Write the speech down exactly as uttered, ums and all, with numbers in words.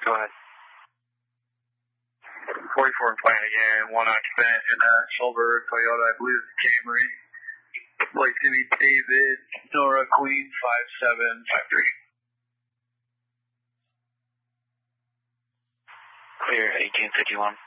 Go ahead. forty-four and playing again, one occupant in a silver Toyota, I believe it's Camry. Plate's going to be David, Nora Queen, five seven five three. Clear, eighteen fifty-one.